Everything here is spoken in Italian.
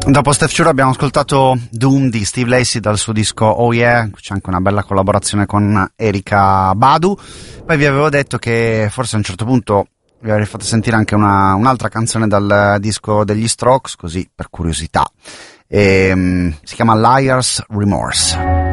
Dopo Steph Curry abbiamo ascoltato Doom di Steve Lacy dal suo disco Oh Yeah, c'è anche una bella collaborazione con Erykah Badu. Poi vi avevo detto che forse a un certo punto vi avrei fatto sentire anche un'altra canzone dal disco degli Strokes, così per curiosità. Si chiama Liar's Remorse.